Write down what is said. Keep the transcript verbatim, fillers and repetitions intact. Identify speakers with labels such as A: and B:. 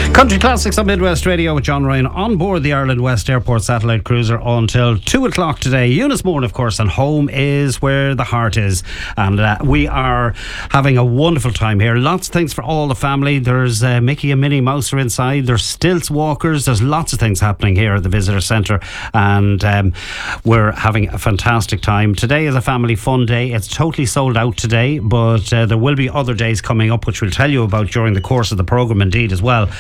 A: Country Classics on Midwest Radio with John Ryan on board the Ireland West Airport satellite cruiser until two o'clock today. Eunice Moore, of course, and home is where the heart is. And uh, we are having a wonderful time here. Lots of things for all the family. There's uh, Mickey and Minnie Mouse are inside. There's stilts walkers. There's lots of things happening here at the visitor centre. And um, we're having a fantastic time. Today is a family fun day. It's totally sold out today, but uh, there will be other days coming up, which we'll tell you about during the course of the programme indeed as well.